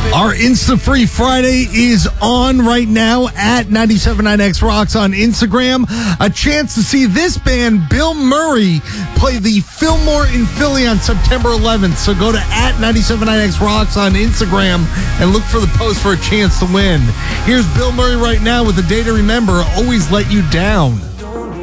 Our Insta-Free Friday is on right now at 97.9X Rocks on Instagram. A chance to see this band, Bill Murray, play the Fillmore in Philly on September 11th. So go to at 97.9X Rocks on Instagram and look for the post for a chance to win. Here's Bill Murray right now with a day to remember, Always Let You Down.